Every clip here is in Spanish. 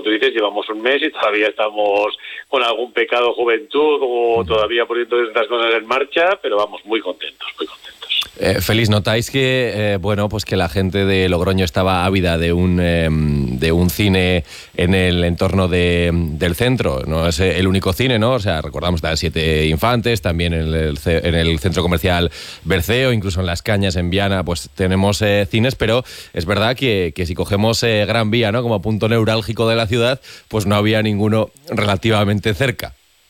tú dices, llevamos un mes y todavía estamos con algún pecado juventud o todavía poniendo estas cosas en marcha, pero vamos, muy contentos, muy contentos. Félix, ¿notáis que pues que la gente de Logroño estaba ávida de un cine en el entorno del centro? No es el único cine, ¿no? O sea, recordamos que hay 7 Infantes, también en el centro comercial Berceo, incluso en Las Cañas, en Viana, pues tenemos cines, pero es verdad que si cogemos Gran Vía, ¿no?, como punto neurálgico de la ciudad, pues no había ninguno relativamente cerca.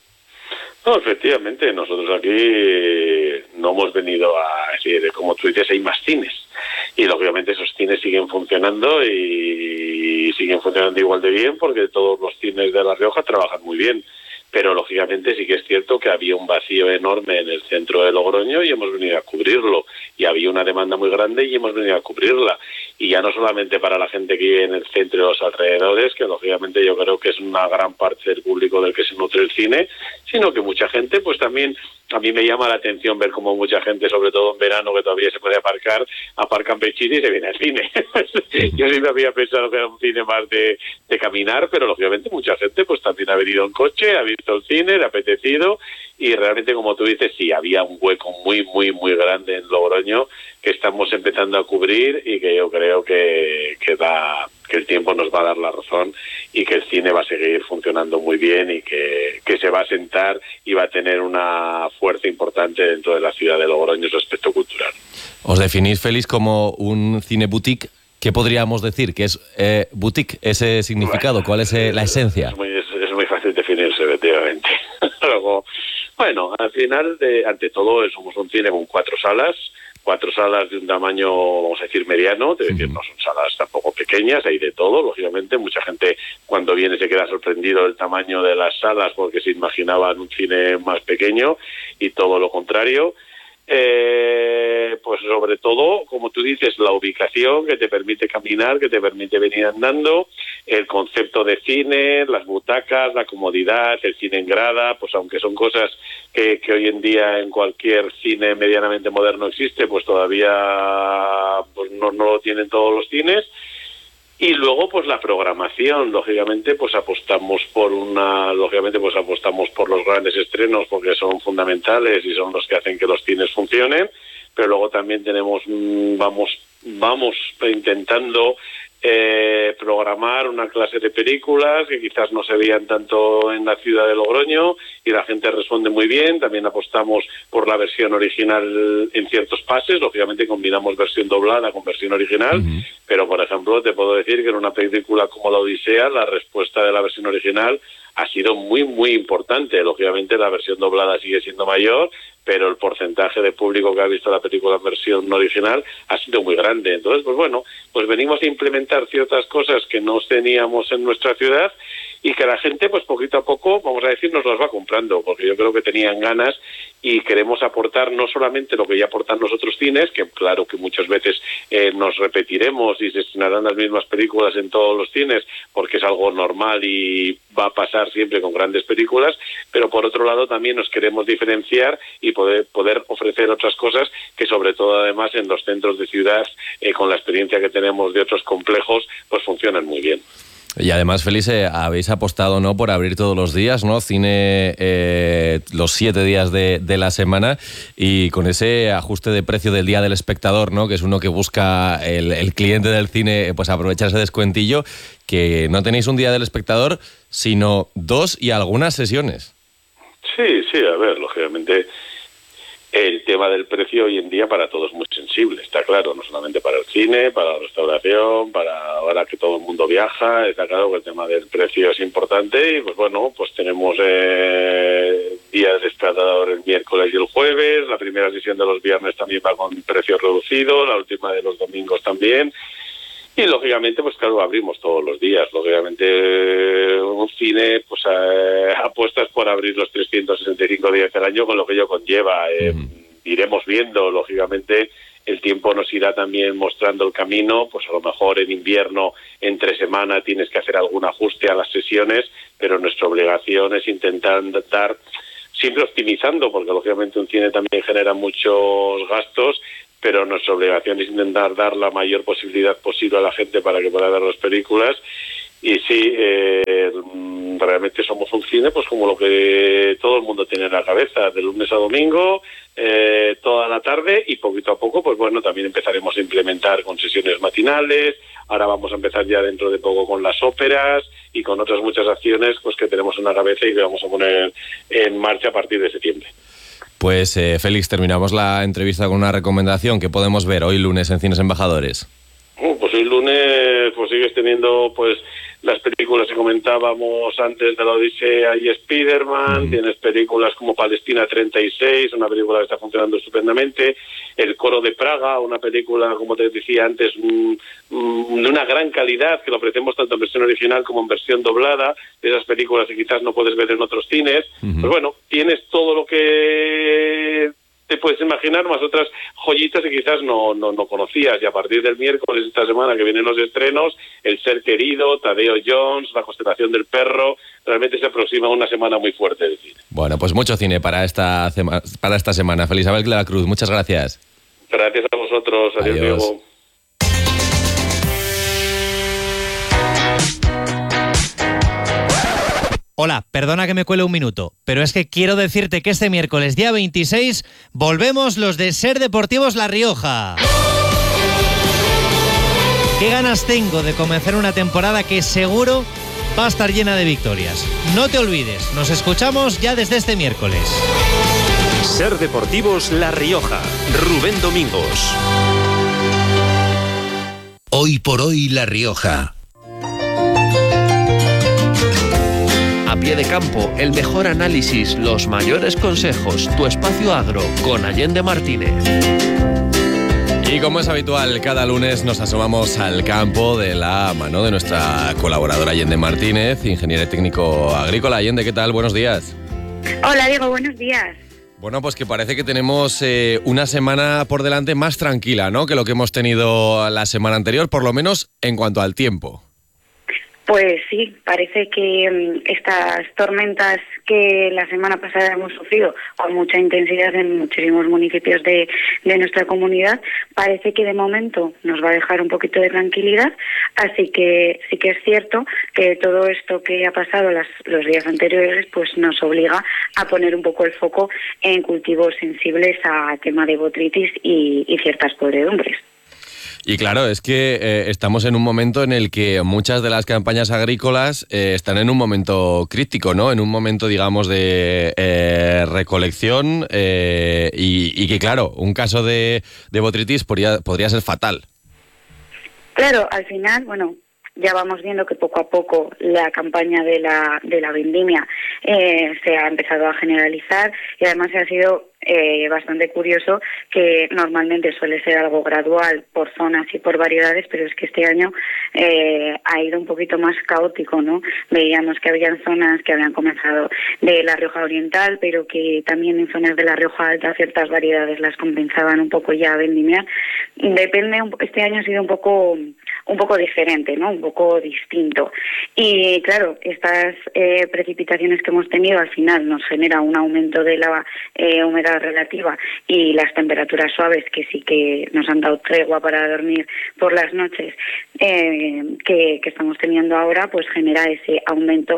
No, efectivamente, nosotros aquí no hemos venido a decir, como tú dices, hay más cines. Y lógicamente esos cines siguen funcionando y siguen funcionando igual de bien porque todos los cines de La Rioja trabajan muy bien. Pero lógicamente sí que es cierto que había un vacío enorme en el centro de Logroño y hemos venido a cubrirlo. Y había una demanda muy grande y hemos venido a cubrirla. Y ya no solamente para la gente que vive en el centro y los alrededores, que lógicamente yo creo que es una gran parte del público del que se nutre el cine, sino que mucha gente, pues también, a mí me llama la atención ver cómo mucha gente, sobre todo en verano, que todavía se puede aparcan Pechini y se viene al cine. Yo siempre había pensado que era un cine más de caminar, pero lógicamente mucha gente pues también ha venido en coche, ha visto el cine, le ha apetecido, y realmente, como tú dices, sí, había un hueco muy, muy, muy grande en Logroño que estamos empezando a cubrir y que yo creo que el tiempo nos va a dar la razón y que el cine va a seguir funcionando muy bien y que se va a sentar y va a tener una fuerza importante dentro de la ciudad de Logroño en su aspecto cultural. ¿Os definís, Félix, como un cine boutique? ¿Qué podríamos decir? ¿Qué es boutique? ¿Ese significado? ¿Cuál es la esencia? Es muy fácil definirse, efectivamente. Luego, bueno, al final, ante todo, somos un cine con 4 salas de un tamaño, vamos a decir, mediano, es decir, no son salas tampoco pequeñas, hay de todo, lógicamente. Mucha gente cuando viene se queda sorprendido del tamaño de las salas porque se imaginaban un cine más pequeño y todo lo contrario. Pues sobre todo, como tú dices, la ubicación que te permite caminar, que te permite venir andando, el concepto de cine, las butacas, la comodidad, el cine en grada, pues aunque son cosas que hoy en día en cualquier cine medianamente moderno existe, pues todavía pues no lo tienen todos los cines. Y luego pues la programación, lógicamente pues apostamos por los grandes estrenos porque son fundamentales y son los que hacen que los cines funcionen, pero luego también vamos intentando programar una clase de películas que quizás no se veían tanto en la ciudad de Logroño y la gente responde muy bien. También apostamos por la versión original en ciertos pases, lógicamente combinamos versión doblada con versión original, pero por ejemplo te puedo decir que en una película como La Odisea la respuesta de la versión original ha sido muy, muy importante. Lógicamente la versión doblada sigue siendo mayor, pero el porcentaje de público que ha visto la película en versión original ha sido muy grande. Entonces, pues bueno, pues venimos a implementar ciertas cosas que no teníamos en nuestra ciudad y que la gente, pues poquito a poco, vamos a decir, nos las va comprando, porque yo creo que tenían ganas y queremos aportar no solamente lo que ya aportan los otros cines, que claro que muchas veces nos repetiremos y se estrenarán las mismas películas en todos los cines, porque es algo normal y va a pasar siempre con grandes películas, pero por otro lado también nos queremos diferenciar y poder ofrecer otras cosas que sobre todo además en los centros de ciudad, con la experiencia que tenemos de otros complejos, pues funcionan muy bien. Y además, Félix, habéis apostado, ¿no?, por abrir todos los días, ¿no?, cine los 7 días de la semana, y con ese ajuste de precio del Día del Espectador, ¿no?, que es uno que busca el cliente del cine, pues aprovechar ese descuentillo, que no tenéis un Día del Espectador, sino 2 y algunas sesiones. Sí, a ver, lógicamente el tema del precio hoy en día para todos es muy sensible, está claro, no solamente para el cine, para la restauración, para ahora que todo el mundo viaja, está claro que el tema del precio es importante y pues bueno, pues tenemos Día del Espectador el miércoles y el jueves, la primera sesión de los viernes también va con precio reducido, la última de los domingos también. Y lógicamente, pues claro, abrimos todos los días. Lógicamente, un cine, pues apuestas por abrir los 365 días del año, con lo que ello conlleva. Iremos viendo, lógicamente, el tiempo nos irá también mostrando el camino. Pues a lo mejor en invierno, entre semana, tienes que hacer algún ajuste a las sesiones, pero nuestra obligación es intentar dar, siempre optimizando, porque lógicamente un cine también genera muchos gastos, pero nuestra obligación es intentar dar la mayor posibilidad posible a la gente para que pueda ver las películas. Y sí, cine pues como lo que todo el mundo tiene en la cabeza, de lunes a domingo, toda la tarde, y poquito a poco pues bueno, también empezaremos a implementar con sesiones matinales. Ahora vamos a empezar ya dentro de poco con las óperas y con otras muchas acciones pues que tenemos en la cabeza y que vamos a poner en marcha a partir de septiembre. Pues Félix, terminamos la entrevista con una recomendación que podemos ver hoy lunes en Cines Embajadores. Pues hoy lunes pues sigues teniendo pues las películas que comentábamos antes de la Odisea y Spiderman. Tienes películas como Palestina 36, una película que está funcionando estupendamente, El Coro de Praga, una película, como te decía antes, de una gran calidad, que lo ofrecemos tanto en versión original como en versión doblada, de esas películas que quizás no puedes ver en otros cines. Pues bueno, tienes todo lo que te puedes imaginar, más otras joyitas que quizás no conocías. Y a partir del miércoles, esta semana que vienen los estrenos, El Ser Querido, Tadeo Jones, La Constelación del Perro, realmente se aproxima una semana muy fuerte de cine. Bueno, pues mucho cine para esta semana. Felisabel de la Cruz, muchas gracias. Gracias a vosotros. Adiós, Diego. Hola, perdona que me cuele un minuto, pero es que quiero decirte que este miércoles, día 26, volvemos los de Ser Deportivos La Rioja. Qué ganas tengo de comenzar una temporada que seguro va a estar llena de victorias. No te olvides, nos escuchamos ya desde este miércoles. Ser Deportivos La Rioja, Rubén Domingos. Hoy por hoy La Rioja. A pie de campo, el mejor análisis, los mayores consejos, tu espacio agro con Allende Martínez. Y como es habitual, cada lunes nos asomamos al campo de la mano de nuestra colaboradora Allende Martínez, ingeniero técnico agrícola. Allende, ¿qué tal? Buenos días. Hola, Diego, buenos días. Bueno, pues que parece que tenemos una semana por delante más tranquila, ¿no?, que lo que hemos tenido la semana anterior, por lo menos en cuanto al tiempo. Pues sí, parece que estas tormentas que la semana pasada hemos sufrido con mucha intensidad en muchísimos municipios de nuestra comunidad, parece que de momento nos va a dejar un poquito de tranquilidad, así que sí que es cierto que todo esto que ha pasado los días anteriores pues nos obliga a poner un poco el foco en cultivos sensibles a tema de botritis y ciertas podredumbres. Y claro, es que estamos en un momento en el que muchas de las campañas agrícolas están en un momento crítico, ¿no? En un momento, digamos, de recolección y que, claro, un caso de botritis podría ser fatal. Claro, al final, bueno, ya vamos viendo que poco a poco la campaña de la vendimia se ha empezado a generalizar y además ha sido bastante curioso que normalmente suele ser algo gradual por zonas y por variedades, pero es que este año ha ido un poquito más caótico, ¿no? Veíamos que habían zonas que habían comenzado de la Rioja Oriental, pero que también en zonas de la Rioja Alta ciertas variedades las compensaban un poco ya a vendimiar. Depende, este año ha sido un poco diferente, ¿no? Un poco distinto. Y claro, estas precipitaciones que hemos tenido al final nos genera un aumento de la humedad relativa y las temperaturas suaves que sí que nos han dado tregua para dormir por las noches que estamos teniendo ahora, pues genera ese aumento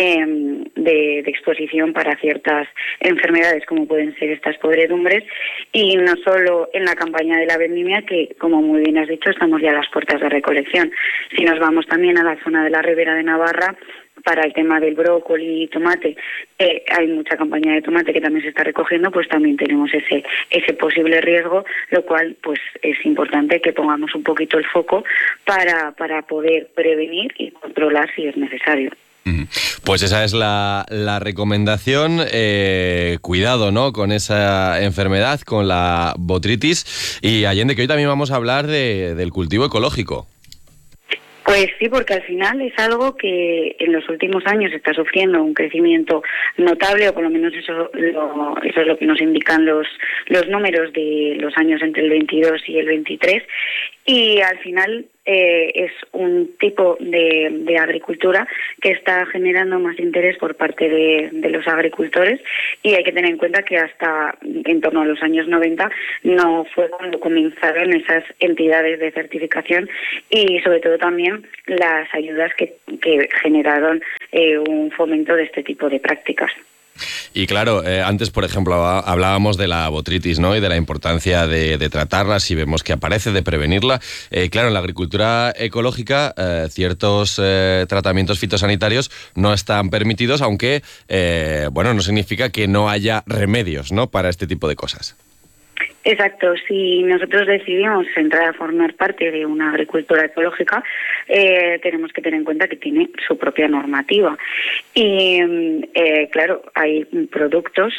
de exposición para ciertas enfermedades como pueden ser estas podredumbres, y no solo en la campaña de la vendimia, que como muy bien has dicho estamos ya a las puertas de recolección. Si nos vamos también a la zona de la Ribera de Navarra, para el tema del brócoli y tomate, hay mucha campaña de tomate que también se está recogiendo, pues también tenemos ese posible riesgo, lo cual pues es importante que pongamos un poquito el foco para poder prevenir y controlar si es necesario. Pues esa es la recomendación, cuidado, ¿no?, con esa enfermedad, con la botritis. Y Allende, que hoy también vamos a hablar del cultivo ecológico. Pues sí, porque al final es algo que en los últimos años está sufriendo un crecimiento notable, o por lo menos eso es lo que nos indican los números de los años entre el 22 y el 23, Y al final es un tipo de agricultura que está generando más interés por parte de los agricultores, y hay que tener en cuenta que hasta en torno a los años 90 no fue cuando comenzaron esas entidades de certificación, y sobre todo también las ayudas que generaron un fomento de este tipo de prácticas. Y claro, antes, por ejemplo, hablábamos de la botritis, ¿no? Y de la importancia de tratarla si vemos que aparece, de prevenirla. Claro, en la agricultura ecológica ciertos tratamientos fitosanitarios no están permitidos, aunque, no significa que no haya remedios, ¿no? Para este tipo de cosas. Exacto, si nosotros decidimos entrar a formar parte de una agricultura ecológica, tenemos que tener en cuenta que tiene su propia normativa. Y claro, hay productos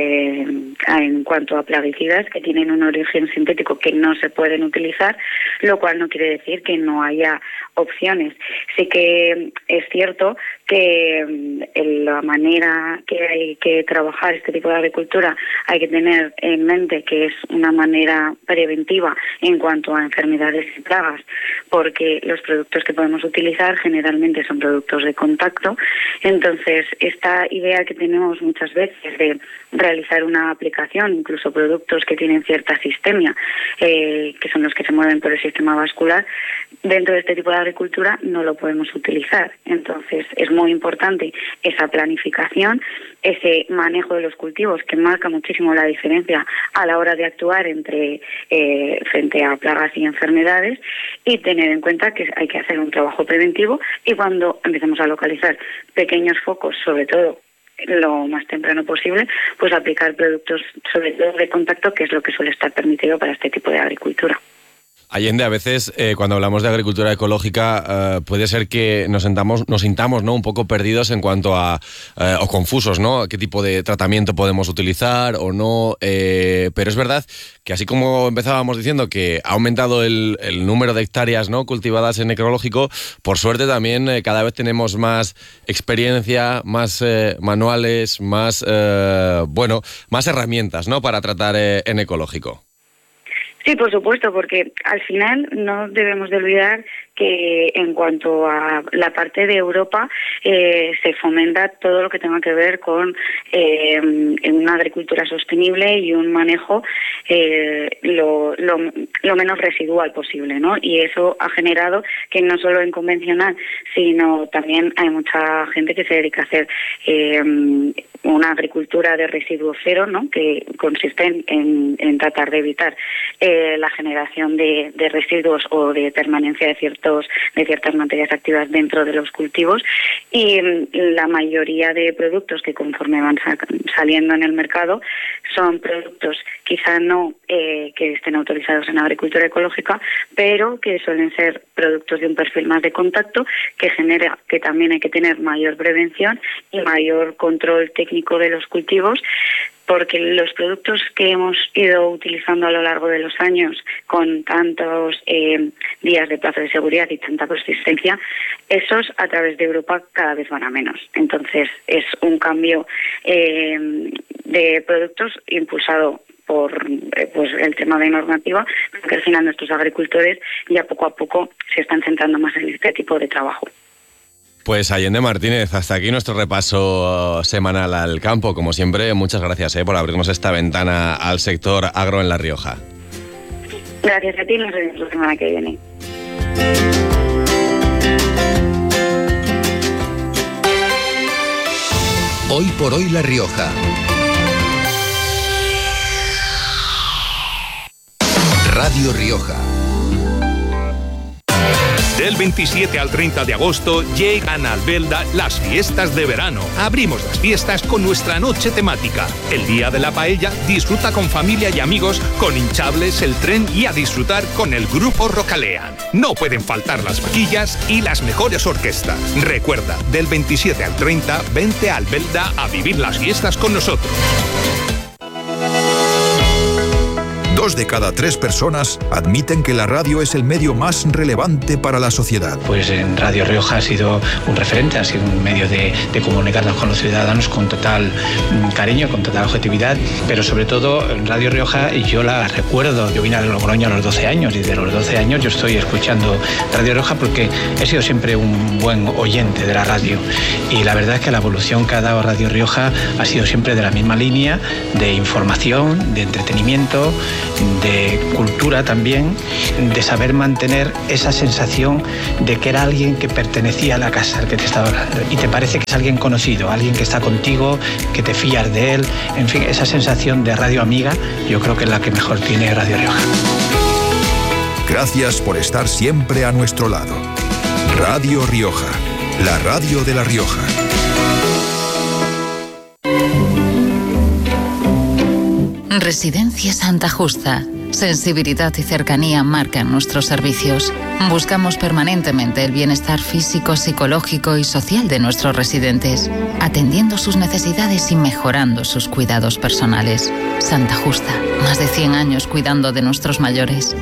en cuanto a plaguicidas que tienen un origen sintético que no se pueden utilizar, lo cual no quiere decir que no haya opciones. Sí que es cierto que la manera que hay que trabajar este tipo de agricultura hay que tener en mente que es una manera preventiva en cuanto a enfermedades y plagas, porque los productos que podemos utilizar generalmente son productos de contacto. Entonces, esta idea que tenemos muchas veces de realizar una aplicación, incluso productos que tienen cierta sistemia, que son los que se mueven por el sistema vascular, dentro de este tipo de agricultura no lo podemos utilizar. Entonces, es muy importante esa planificación, ese manejo de los cultivos, que marca muchísimo la diferencia a la hora de actuar frente a plagas y enfermedades, y tener en cuenta que hay que hacer un trabajo preventivo, y cuando empecemos a localizar pequeños focos, sobre todo lo más temprano posible, pues aplicar productos sobre todo de contacto, que es lo que suele estar permitido para este tipo de agricultura. Allende, a veces cuando hablamos de agricultura ecológica puede ser que nos sintamos, ¿no? Un poco perdidos en cuanto a o confusos, ¿no? ¿Qué tipo de tratamiento podemos utilizar o no? Pero es verdad que, así como empezábamos diciendo que ha aumentado el número de hectáreas, ¿no? Cultivadas en ecológico, por suerte también cada vez tenemos más experiencia, más manuales, más herramientas, ¿no? Para tratar en ecológico. Sí, por supuesto, porque al final no debemos de olvidar que en cuanto a la parte de Europa se fomenta todo lo que tenga que ver con una agricultura sostenible y un manejo lo menos residual posible, ¿no? Y eso ha generado que no solo en convencional, sino también hay mucha gente que se dedica a hacer una agricultura de residuo cero, ¿no? Que consiste en tratar de evitar la generación de residuos o de permanencia de ciertas materias activas dentro de los cultivos, y la mayoría de productos que conforme van saliendo en el mercado son productos quizá no que estén autorizados en agricultura ecológica, pero que suelen ser productos de un perfil más de contacto, que genera que también hay que tener mayor prevención y mayor control técnico de los cultivos, porque los productos que hemos ido utilizando a lo largo de los años, con tantos días de plazo de seguridad y tanta persistencia, esos a través de Europa cada vez van a menos. Entonces es un cambio de productos impulsado por el tema de normativa, porque al final nuestros agricultores ya poco a poco se están centrando más en este tipo de trabajo. Pues Allende Martínez, hasta aquí nuestro repaso semanal al campo. Como siempre, muchas gracias por abrirnos esta ventana al sector agro en La Rioja. Gracias a ti, nos vemos la semana que viene. Hoy por hoy La Rioja. Radio Rioja. Del 27 al 30 de agosto llegan a Albelda las fiestas de verano. Abrimos las fiestas con nuestra noche temática. El día de la paella, disfruta con familia y amigos, con hinchables, el tren y a disfrutar con el grupo Rocalean. No pueden faltar las vaquillas y las mejores orquestas. Recuerda, del 27 al 30, vente a Albelda a vivir las fiestas con nosotros. 2 de cada 3 personas admiten que la radio es el medio más relevante para la sociedad. Pues en Radio Rioja ha sido un referente, ha sido un medio de comunicarnos con los ciudadanos con total cariño, con total objetividad, pero sobre todo en Radio Rioja, y yo la recuerdo, yo vine a Logroño a los 12 años y de los 12 años yo estoy escuchando Radio Rioja porque he sido siempre un buen oyente de la radio, y la verdad es que la evolución que ha dado Radio Rioja ha sido siempre de la misma línea, de información, de entretenimiento, de cultura también, de saber mantener esa sensación de que era alguien que pertenecía a la casa al que te estaba hablando y te parece que es alguien conocido, alguien que está contigo, que te fías de él, en fin, esa sensación de radio amiga yo creo que es la que mejor tiene Radio Rioja. Gracias por estar siempre a nuestro lado. Radio Rioja, la radio de La Rioja. Residencia Santa Justa. Sensibilidad y cercanía marcan nuestros servicios. Buscamos permanentemente el bienestar físico, psicológico y social de nuestros residentes, atendiendo sus necesidades y mejorando sus cuidados personales. Santa Justa, más de 100 años cuidando de nuestros mayores.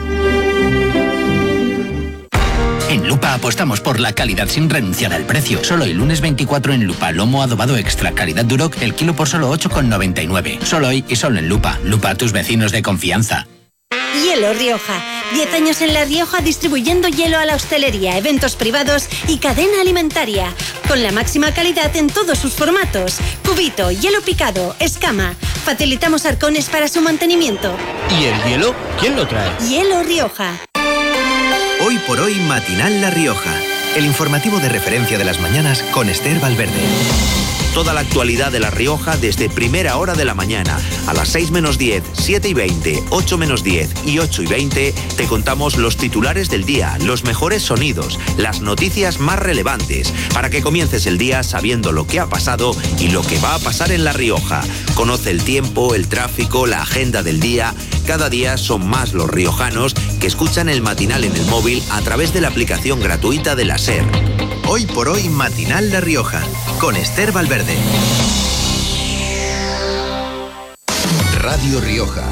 En Lupa apostamos por la calidad sin renunciar al precio. Solo el lunes 24 en Lupa, lomo adobado extra, calidad Duroc, el kilo por solo 8,99. Solo hoy y solo en Lupa. Lupa, tus vecinos de confianza. Hielo Rioja. 10 años en La Rioja distribuyendo hielo a la hostelería, eventos privados y cadena alimentaria. Con la máxima calidad en todos sus formatos. Cubito, hielo picado, escama. Facilitamos arcones para su mantenimiento. ¿Y el hielo? ¿Quién lo trae? Hielo Rioja. Hoy por hoy, Matinal La Rioja. El informativo de referencia de las mañanas con Esther Valverde. Toda la actualidad de La Rioja desde primera hora de la mañana. A las 6 menos 10, 7 y 20, 8 menos 10 y 8 y 20 te contamos los titulares del día, los mejores sonidos, las noticias más relevantes, para que comiences el día sabiendo lo que ha pasado y lo que va a pasar en La Rioja. Conoce el tiempo, el tráfico, la agenda del día. Cada día son más los riojanos que escuchan el matinal en el móvil a través de la aplicación gratuita de la SER. Hoy por hoy, Matinal La Rioja, con Esther Valverde. Radio Rioja.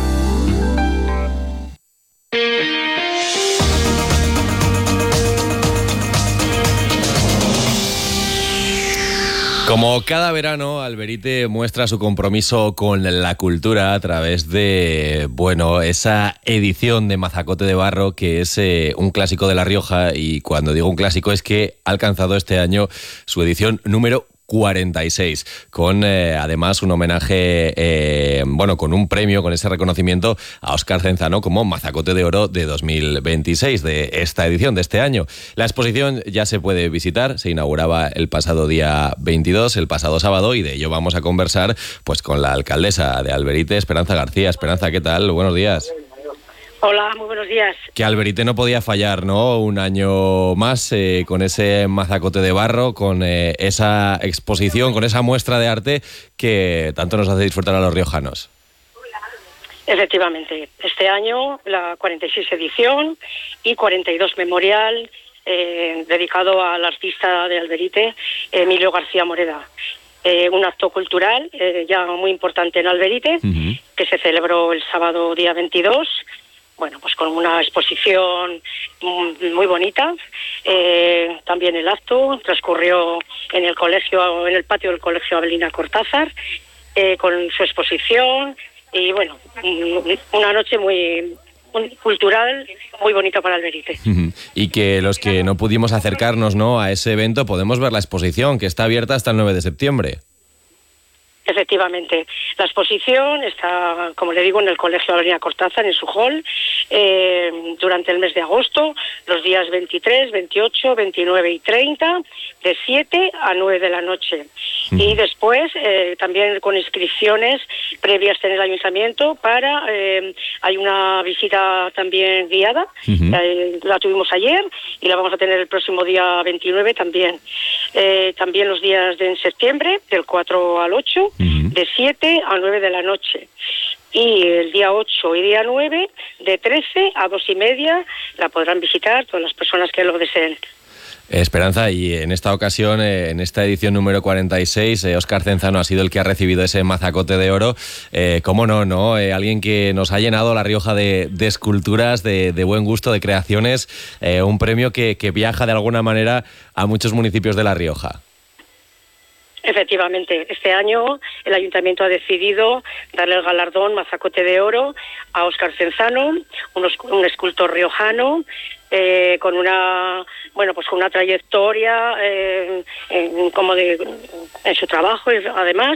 Como cada verano, Alberite muestra su compromiso con la cultura a través de, bueno, esa edición de Mazacote de Barro, que es un clásico de La Rioja, y cuando digo un clásico es que ha alcanzado este año su edición número 46, con además un homenaje, bueno, con un premio, con ese reconocimiento a Óscar Cenzano como Mazacote de Oro de 2026, de esta edición, de este año. La exposición ya se puede visitar, se inauguraba el pasado día 22, el pasado sábado, y de ello vamos a conversar pues con la alcaldesa de Alberite, Esperanza García. Esperanza, ¿qué tal? Buenos días. Hola, muy buenos días. Que Alberite no podía fallar, ¿no? Un año más con ese Mazacote de Barro, con esa exposición, con esa muestra de arte que tanto nos hace disfrutar a los riojanos. Efectivamente, este año la 46 edición y 42 memorial dedicado al artista de Alberite, Emilio García Moreda. Un acto cultural ya muy importante en Alberite, que se celebró el sábado día 22, bueno, pues con una exposición muy bonita. También el acto transcurrió en el colegio, en el patio del Colegio Abelina Cortázar, con su exposición, y bueno, una noche muy cultural, muy bonita para Alberite. Y que los que no pudimos acercarnos, ¿no?, a ese evento, podemos ver la exposición, que está abierta hasta el 9 de septiembre. Efectivamente, la exposición está, como le digo, en el Colegio Abelina Cortázar, en su hall, durante el mes de agosto, los días 23, 28, 29 y 30, de 7 a 9 de la noche. Y después, también con inscripciones previas en el ayuntamiento para, hay una visita también guiada, la tuvimos ayer y la vamos a tener el próximo día 29 también. También los días de en septiembre, del 4 al 8, de 7 a 9 de la noche. Y el día 8 y día 9, de 13 a 2 y media, la podrán visitar todas las personas que lo deseen. Esperanza, y en esta ocasión, en esta edición número 46, Óscar Cenzano ha sido el que ha recibido ese mazacote de oro. ¿Cómo no? Alguien que nos ha llenado La Rioja de esculturas, de buen gusto, de creaciones, un premio que viaja de alguna manera a muchos municipios de La Rioja. Efectivamente, este año el Ayuntamiento ha decidido darle el galardón Mazacote de Oro a Óscar Cenzano, un escultor riojano, con una trayectoria en su trabajo, además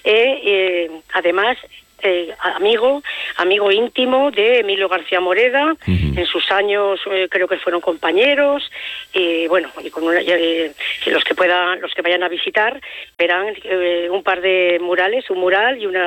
amigo íntimo de Emilio García Moreda. En sus años creo que fueron compañeros, y los que vayan a visitar verán un par de murales, un mural y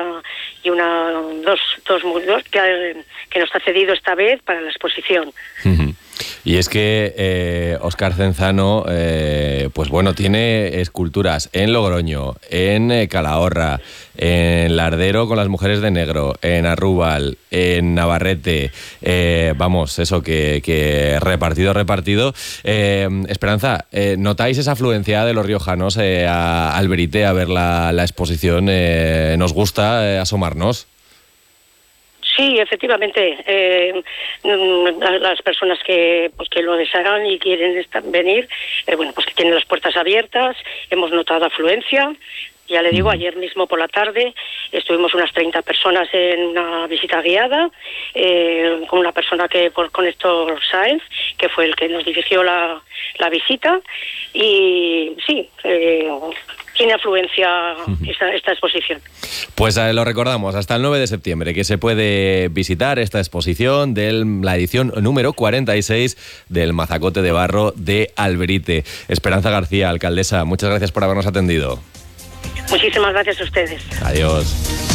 dos murales que nos ha cedido esta vez para la exposición. Y es que Óscar Cenzano, tiene esculturas en Logroño, en Calahorra, en Lardero con las mujeres de negro, en Arrúbal, en Navarrete, que repartido. Esperanza, ¿notáis esa afluencia de los riojanos a Alberite a ver la exposición? ¿Nos gusta asomarnos? Sí, efectivamente. Las personas que lo desean y quieren venir, que tienen las puertas abiertas. Hemos notado afluencia. Ya le digo, ayer mismo por la tarde estuvimos unas 30 personas en una visita guiada, con una persona con Héctor Sáenz, que fue el que nos dirigió la visita. Y sí, tiene afluencia esta exposición. Pues lo recordamos, hasta el 9 de septiembre, que se puede visitar esta exposición de la edición número 46 del Mazacote de Barro de Alberite. Esperanza García, alcaldesa, muchas gracias por habernos atendido. Muchísimas gracias a ustedes. Adiós.